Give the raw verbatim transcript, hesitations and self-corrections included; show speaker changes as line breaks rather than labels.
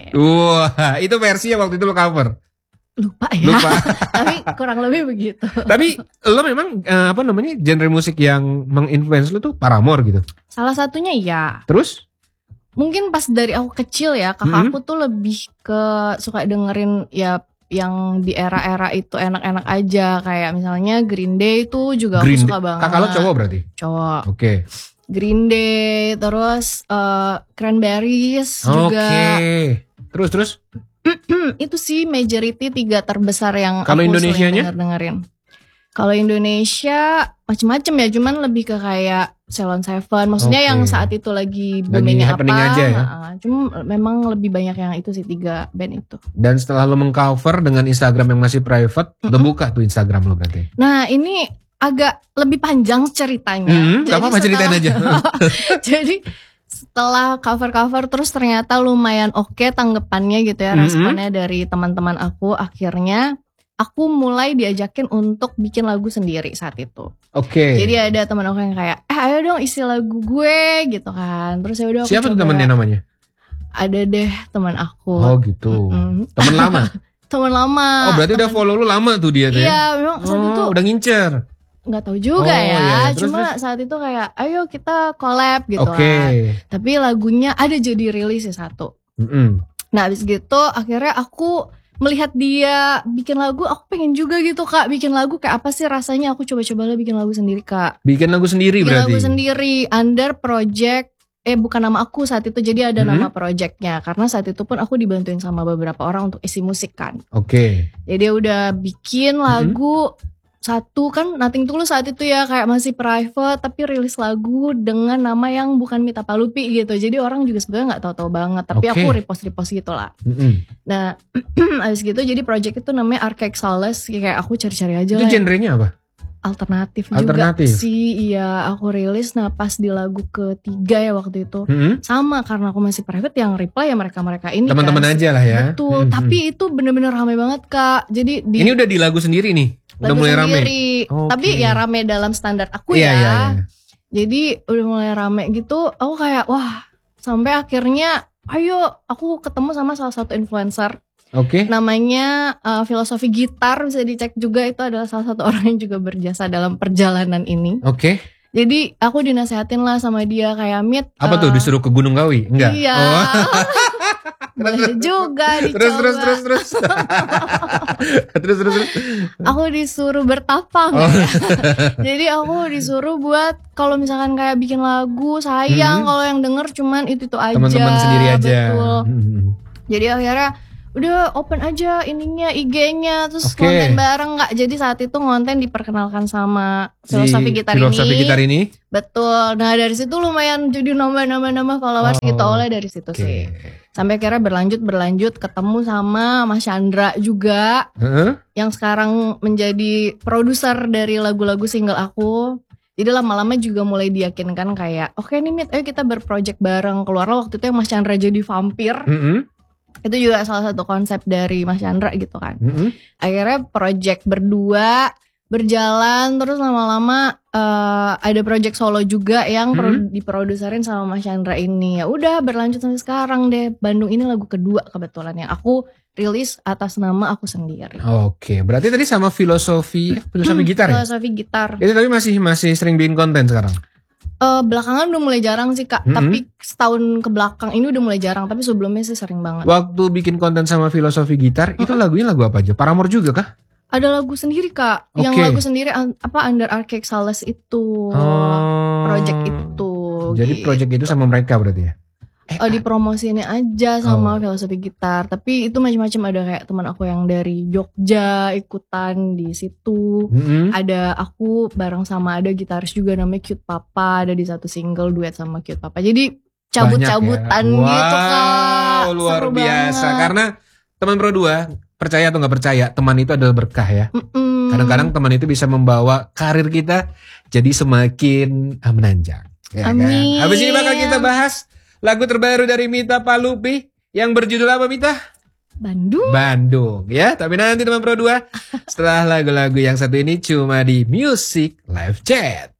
Wah, itu versinya waktu itu lo cover.
Lupa ya.
Lupa.
Tapi kurang lebih begitu.
Tapi lo memang uh, apa namanya genre musik yang menginfluence lo tuh Paramore gitu.
Salah satunya iya.
Terus?
Mungkin pas dari aku kecil ya, kakak mm-hmm. aku tuh lebih ke suka dengerin ya yang di era-era itu enak-enak aja, kayak misalnya Green Day itu juga
Green
aku suka
Day.
banget.
Kakak lo cowok berarti?
Cowok.
Oke. Okay.
Green Day, terus uh, Cranberries
okay.
juga.
Oke. Terus terus?
Itu sih majority tiga terbesar yang
kalau
aku
Indonesianya
sering dengerin. Kalau Indonesia macem-macem ya, cuman lebih ke kayak Ceylon Seven, maksudnya okay. yang saat itu lagi boomingnya apa?
Aja ya?
Nah, cuma memang lebih banyak yang itu sih, tiga band itu.
Dan setelah lo mengcover dengan Instagram yang masih private, mm-hmm. lo buka tuh Instagram lo berarti?
Nah ini agak lebih panjang ceritanya.
Mm-hmm. Gak apa-apa, ceritain aja.
Jadi setelah cover-cover terus ternyata lumayan oke okay tanggapannya gitu ya, mm-hmm. responnya dari teman-teman aku. Akhirnya aku mulai diajakin untuk bikin lagu sendiri saat itu.
Oke. Okay.
Jadi ada teman aku yang kayak, eh ayo dong isi lagu gue gitu kan. Terus ya udah aku
siapa
coba.
Tuh temennya namanya?
Ada deh teman aku.
Oh gitu. Mm-hmm. Temen lama?
Temen lama.
Oh berarti
temen...
udah follow lu lama tuh dia tuh ya?
Iya memang saat
oh,
itu.
Udah ngincer?
Nggak tahu juga
oh,
ya,
iya. terus,
cuma
terus.
saat itu kayak ayo kita collab gitu
okay.
kan. Tapi lagunya ada jadi rilis ya satu.
Mm-hmm.
Nah abis gitu akhirnya aku melihat dia bikin lagu, aku pengen juga gitu kak bikin lagu, kayak apa sih rasanya, aku coba-coba lah bikin lagu sendiri kak.
Bikin lagu sendiri
bikin
berarti?
Bikin lagu sendiri under project, eh bukan nama aku saat itu, jadi ada hmm? nama projectnya. Karena saat itu pun aku dibantuin sama beberapa orang untuk isi musik kan.
Oke. Okay.
Jadi udah bikin lagu hmm? satu kan Nothing Tulus saat itu ya, kayak masih private tapi rilis lagu dengan nama yang bukan Mita Palupi gitu. Jadi orang juga sebenarnya nggak tahu-tahu banget, tapi okay. aku repost-repost gitu lah. Mm-hmm. Nah, abis gitu jadi project itu namanya Archaic Solace, kayak aku cari-cari aja.
Itu
lah. Itu
genrenya apa?
Alternatif,
Alternatif
juga sih, iya aku rilis. Nah pas di lagu ketiga ya waktu itu,
mm-hmm.
sama karena aku masih private, yang reply ya mereka-mereka ini
teman-teman
kan.
aja lah ya.
Betul, mm-hmm. tapi itu bener-bener rame banget kak. Jadi di,
ini udah di lagu sendiri nih? Udah
lagu
mulai
sendiri,
rame? Okay.
Tapi ya rame dalam standar aku
yeah,
ya.
yeah, yeah.
Jadi udah mulai rame gitu, aku kayak wah, sampai akhirnya ayo aku ketemu sama salah satu influencer.
Oke. Okay.
Namanya uh, Filosofi Gitar, bisa dicek juga, itu adalah salah satu orang yang juga berjasa dalam perjalanan ini.
Oke. Okay.
Jadi aku dinasehatin lah sama dia kayak Mit.
Apa uh, tuh disuruh ke Gunung Kawi? Enggak.
Iya. Oh. Boleh juga dicoba.
Terus terus terus terus. terus terus terus.
Aku disuruh bertapang. Oh. Jadi aku disuruh buat kalau misalkan kayak bikin lagu, sayang hmm. kalau yang denger cuman itu itu aja.
Teman-teman sendiri aja.
Betul.
Hmm.
Jadi akhirnya udah open aja ininya I G-nya, terus
okay.
konten bareng nggak. Jadi saat itu konten diperkenalkan sama Filosofi Gitar ini.
Filosofi Gitar ini.
Betul. Nah dari situ lumayan jadi nambah-nambah followers oh, gitu oleh dari situ okay. sih. Sampai akhirnya berlanjut berlanjut ketemu sama Mas Chandra juga, uh-huh. yang sekarang menjadi produser dari lagu-lagu single aku. Jadi lama-lama juga mulai diyakinkan kayak, oke okay nih Mit, ayo kita berproject bareng. Keluarlah waktu itu yang Mas Chandra jadi vampir. Uh-huh. Itu juga salah satu konsep dari Mas Chandra gitu kan. Mm-hmm. Akhirnya project berdua berjalan, terus lama-lama uh, ada project solo juga yang mm-hmm. pro- diproduserin sama Mas Chandra ini. Ya udah berlanjut sampai sekarang deh. Bandung ini lagu kedua kebetulan yang aku rilis atas nama aku sendiri.
Oke, berarti tadi sama Filosofi Filosofi Gitar ya?
Filosofi Gitar.
Itu tapi masih masih sering bikin konten sekarang?
Uh, belakangan udah mulai jarang sih kak, mm-hmm. tapi setahun ke belakang ini udah mulai jarang, tapi sebelumnya sih sering banget.
Waktu bikin konten sama Filosofi Gitar, mm-hmm. itu lagunya lagu apa aja? Paramore juga kah?
Ada lagu sendiri kak, okay. yang lagu sendiri apa Under Archaic Solace itu, oh. project itu.
Jadi gitu. Project itu sama mereka berarti ya?
Eh, oh, dipromosiinnya aja sama oh. Filosofi Gitar, tapi itu macam-macam, ada kayak teman aku yang dari Jogja ikutan di situ, mm-hmm. ada aku bareng sama ada gitaris juga namanya Cute Papa, ada di satu single duet sama Cute Papa, jadi cabut-cabutan ya? Wow, gitu kak,
luar
seru
biasa
banget.
Karena teman Pro dua percaya atau nggak percaya, teman itu adalah berkah ya. Mm-mm. Kadang-kadang teman itu bisa membawa karir kita jadi semakin menanjak. Ya,
amin.
Kan? Habis ini bakal kita bahas lagu terbaru dari Mita Palupi yang berjudul apa Mita?
Bandung.
Bandung ya, tapi nanti teman Pro dua setelah lagu-lagu yang satu ini cuma di Music Live Chat.